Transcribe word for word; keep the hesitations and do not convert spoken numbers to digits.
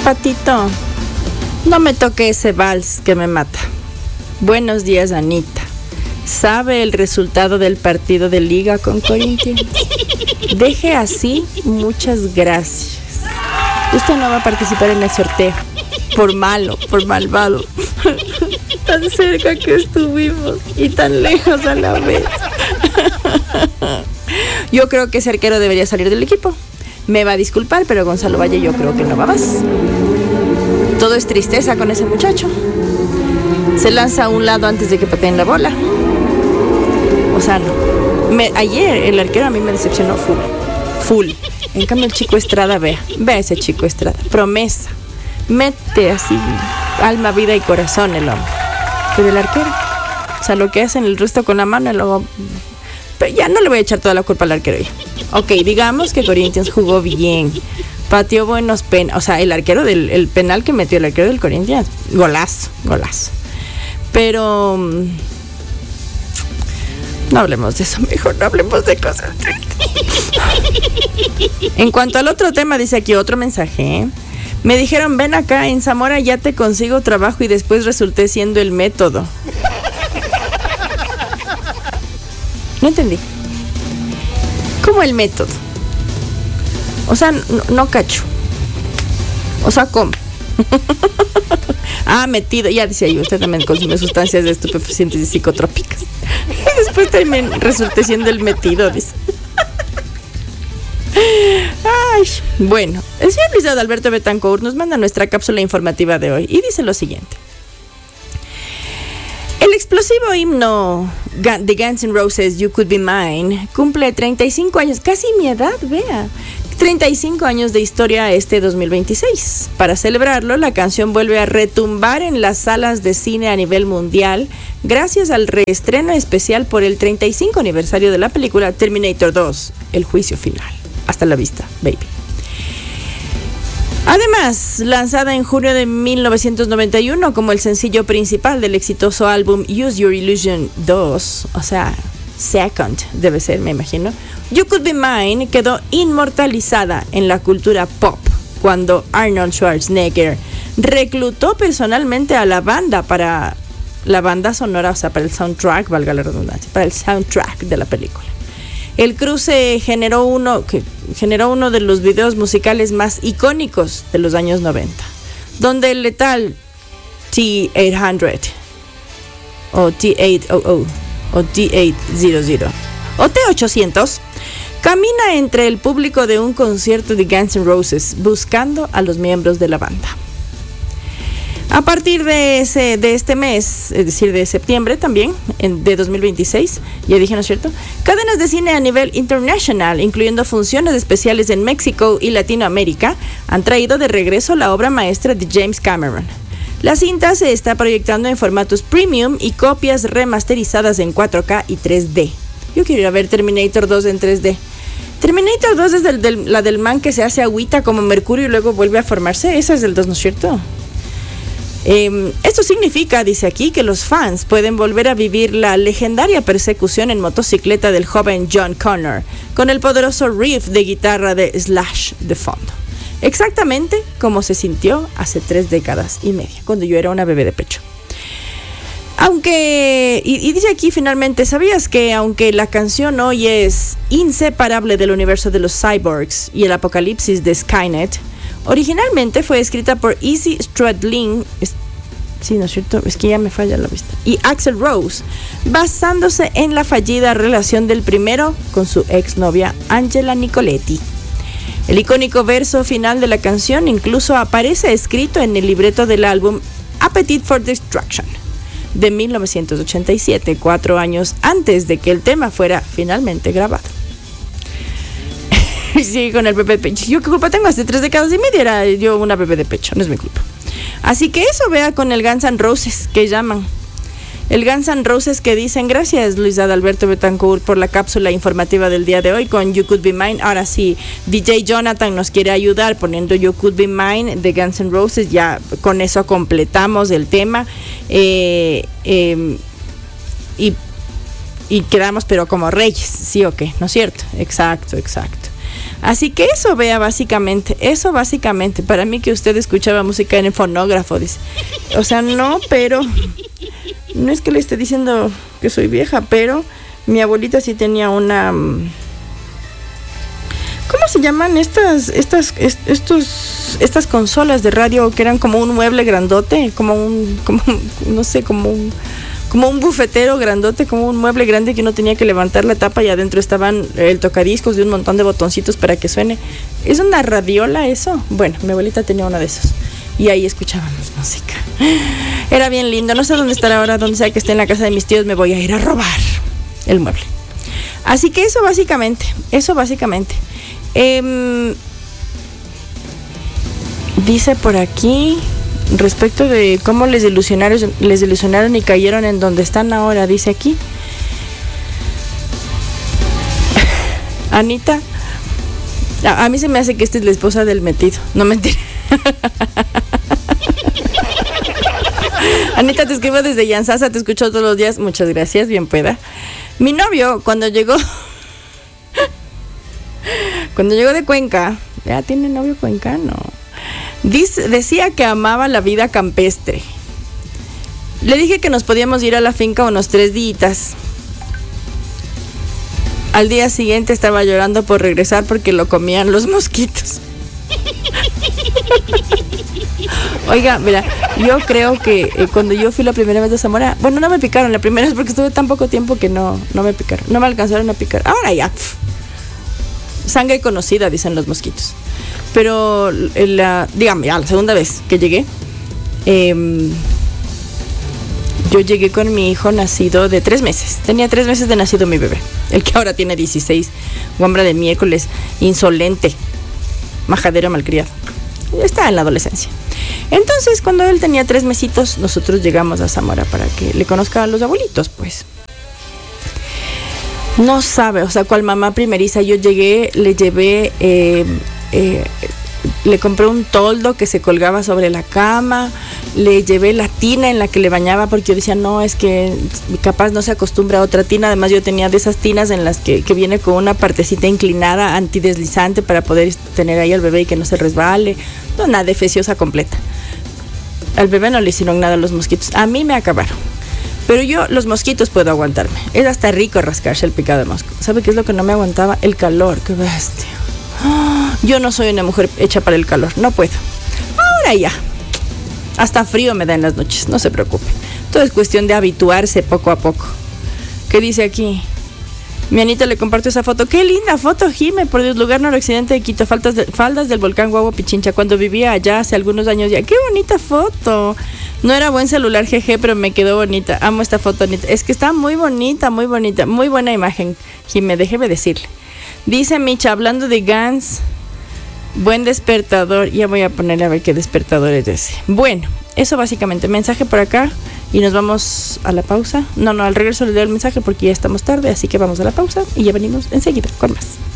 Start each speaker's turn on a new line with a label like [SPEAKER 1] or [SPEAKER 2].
[SPEAKER 1] Patito, no me toque ese vals que me mata. Buenos días, Anita. ¿Sabe el resultado del partido de liga con Corinthians? Deje así, muchas gracias. Usted no va a participar en el sorteo. Por malo, por malvado. Tan cerca que estuvimos y tan lejos a la vez. Yo creo que ese arquero debería salir del equipo. Me va a disculpar, pero Gonzalo Valle yo creo que no va más. Todo es tristeza con ese muchacho. Se lanza a un lado antes de que pateen la bola. O sea, no. Me, ayer el arquero a mí me decepcionó full. Full. En cambio el chico Estrada, vea. Vea ese chico Estrada. Promesa. Mete así alma, vida y corazón el hombre. Pero el arquero, o sea, lo que hacen el resto con la mano y luego... Pero ya no le voy a echar toda la culpa al arquero ya. Ok, digamos que Corinthians jugó bien, pateó buenos penales. O sea, el arquero del el penal que metió el arquero del Corinthians, golazo, golazo. Pero no hablemos de eso, mejor no hablemos de cosas tristes. En cuanto al otro tema, dice aquí otro mensaje, ¿eh? Me dijeron, ven acá, en Zamora ya te consigo trabajo, y después resulté siendo el método. No entendí. ¿Cómo el método? O sea, no, no cacho. O sea, ¿cómo? Ah, metido. Ya decía yo, usted también consume sustancias de estupefacientes y psicotrópicas. Y después también resulté siendo el metido, dice. Ay, bueno, el señor Luis Adalberto Betancourt nos manda nuestra cápsula informativa de hoy y dice lo siguiente. El explosivo himno de Guns N' Roses, You Could Be Mine, cumple treinta y cinco años, casi mi edad, vea. treinta y cinco años de historia este dos mil veintiséis. Para celebrarlo, la canción vuelve a retumbar en las salas de cine a nivel mundial gracias al reestreno especial por el treinta y cinco aniversario de la película Terminator dos, El Juicio Final. Hasta la vista, baby. Además, lanzada en junio de mil novecientos noventa y uno como el sencillo principal del exitoso álbum Use Your Illusion dos, o sea, Second debe ser, me imagino, You Could Be Mine quedó inmortalizada en la cultura pop cuando Arnold Schwarzenegger reclutó personalmente a la banda para la banda sonora, o sea, para el soundtrack, valga la redundancia, para el soundtrack de la película. El cruce generó uno, que generó uno de los videos musicales más icónicos de los años noventa, donde el letal T ochocientos o T ochocientos o T ochocientos o T ochocientos camina entre el público de un concierto de Guns N' Roses buscando a los miembros de la banda. A partir de ese de este mes, es decir, de septiembre también, en, de dos mil veintiséis, ya dije, ¿no es cierto? Cadenas de cine a nivel internacional, incluyendo funciones especiales en México y Latinoamérica, han traído de regreso la obra maestra de James Cameron. La cinta se está proyectando en formatos premium y copias remasterizadas en cuatro K y tres D. Yo quiero ir a ver Terminator dos en tres D. Terminator dos es del, del, la del man que se hace agüita como mercurio y luego vuelve a formarse. Esa es del dos, ¿no es cierto? Eh, esto significa, dice aquí, que los fans pueden volver a vivir la legendaria persecución en motocicleta del joven John Connor, con el poderoso riff de guitarra de Slash de fondo. Exactamente como se sintió hace tres décadas y media, cuando yo era una bebé de pecho. Aunque, y, y dice aquí finalmente, ¿sabías que aunque la canción hoy es inseparable del universo de los cyborgs y el apocalipsis de Skynet, originalmente fue escrita por Izzy Stradlin, es, sí, ¿no es cierto? Es que ya me falla la vista, y Axl Rose, basándose en la fallida relación del primero con su exnovia Angela Nicoletti. El icónico verso final de la canción incluso aparece escrito en el libreto del álbum Appetite for Destruction de mil novecientos ochenta y siete, cuatro años antes de que el tema fuera finalmente grabado. Y sigue con el bebé de pecho. ¿Yo qué culpa tengo? Hace tres décadas y media era yo una bebé de pecho, no es mi culpa. Así que eso, vea, con el Guns N' Roses que llaman. El Guns N' Roses que dicen, gracias Luis Adalberto Betancourt por la cápsula informativa del día de hoy con You Could Be Mine. Ahora sí, D J Jonathan nos quiere ayudar poniendo You Could Be Mine de Guns N' Roses. Ya con eso completamos el tema. Eh, eh, y, y quedamos pero como reyes, ¿sí o qué? ¿No es cierto? Exacto, exacto. Así que eso, vea, básicamente, eso básicamente, para mí que usted escuchaba música en el fonógrafo, dice. O sea, no, pero, no es que le esté diciendo que soy vieja, pero mi abuelita sí tenía una, ¿cómo se llaman estas, estas, estos, estas consolas de radio que eran como un mueble grandote, como un, como, no sé, como un... como un bufetero grandote, como un mueble grande que uno tenía que levantar la tapa y adentro estaban el tocadiscos de un montón de botoncitos para que suene. ¿Es una radiola eso? Bueno, mi abuelita tenía uno de esos y ahí escuchábamos música. Era bien lindo, no sé dónde estará ahora, donde sea que esté en la casa de mis tíos, me voy a ir a robar el mueble. Así que eso básicamente, eso básicamente. Eh, dice por aquí... respecto de cómo les ilusionaron, les ilusionaron y cayeron en donde están ahora, dice aquí. Anita, a, a mí se me hace que esta es la esposa del metido, no mentira. Anita, te escribo desde Yansasa, te escucho todos los días, muchas gracias, bien pueda. Mi novio, cuando llegó, cuando llegó de Cuenca, ya tiene novio cuencano. Dice, decía que amaba la vida campestre. Le dije que nos podíamos ir a la finca unos tres días. Al día siguiente estaba llorando por regresar porque lo comían los mosquitos. Oiga, mira, yo creo que eh, cuando yo fui la primera vez a Zamora, bueno, no me picaron la primera vez porque estuve tan poco tiempo que no, no me picaron, no me alcanzaron a picar. Ahora ya, pff, sangre conocida, dicen los mosquitos. Pero, la, dígame, ya la segunda vez que llegué, eh, yo llegué con mi hijo nacido de tres meses. Tenía tres meses de nacido mi bebé, el que ahora tiene dieciséis, guambra de miércoles, insolente, majadero malcriado. Está en la adolescencia. Entonces, cuando él tenía tres mesitos, nosotros llegamos a Zamora para que le conozca a los abuelitos, pues. No sabe, o sea, cual mamá primeriza, yo llegué, le llevé... Eh, Eh, le compré un toldo que se colgaba sobre la cama, le llevé la tina en la que le bañaba porque yo decía, no, es que capaz no se acostumbra a otra tina. Además yo tenía de esas tinas en las que, que viene con una partecita inclinada antideslizante para poder tener ahí al bebé y que no se resbale. No, una defeciosa completa. Al bebé no le hicieron nada los mosquitos, a mí me acabaron. Pero yo los mosquitos puedo aguantarme. Es hasta rico rascarse el picado de mosco. ¿Sabe qué es lo que no me aguantaba? El calor, qué bestia. Yo no soy una mujer hecha para el calor, no puedo. Ahora ya, hasta frío me da en las noches, no se preocupe. Todo es cuestión de habituarse poco a poco. ¿Qué dice aquí? Mi Anita le compartió esa foto. ¡Qué linda foto, Jime! Por Dios, lugar noroccidente de Quito, faldas, de, faldas del volcán Guagua Pichincha, cuando vivía allá hace algunos años ya. ¡Qué bonita foto! No era buen celular, jeje, pero me quedó bonita. Amo esta foto, Anita. Es que está muy bonita, muy bonita, muy buena imagen, Jime, déjeme decirle. Dice Micha, hablando de Guns, buen despertador. Ya voy a ponerle a ver qué despertador es ese. Bueno, eso básicamente. Mensaje por acá y nos vamos a la pausa. No, no, al regreso le doy el mensaje porque ya estamos tarde, así que vamos a la pausa y ya venimos enseguida con más.